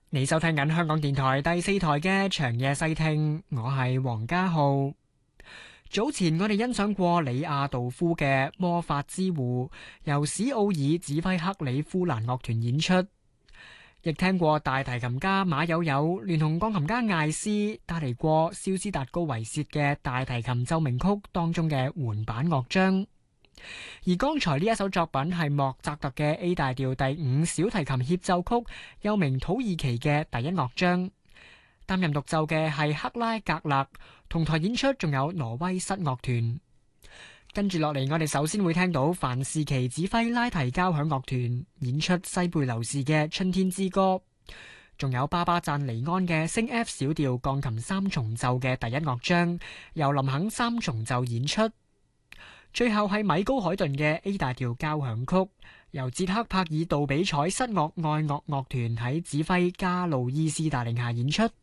你收聽緊香港電台第四台嘅長夜細聽，我係黃家浩。早前我哋欣賞過李亞道夫嘅《魔法之湖》，由史奧爾指揮克里夫蘭樂團演出，亦聽過大提琴家馬友友聯同鋼琴家艾斯帶嚟過肖斯達高維薛嘅大提琴奏鳴曲當中嘅緩板樂章。而剛才呢一首作品係莫扎特嘅 A 大調第五小提琴協奏曲，又名土耳其嘅第一樂章。擔任獨奏嘅係克拉格勒，同台演出仲有挪威室樂團。跟住落嚟，我哋首先會聽到范士奇指揮拉提交響樂團演出西貝流士嘅春天之歌，仲有巴巴贊尼安嘅升 F 小調鋼琴三重奏嘅第一樂章，由林肯三重奏演出。最後係米高海頓嘅 A 大調交響曲，由捷克帕爾杜比彩室樂愛樂樂團喺指揮加路伊斯帶領下演出。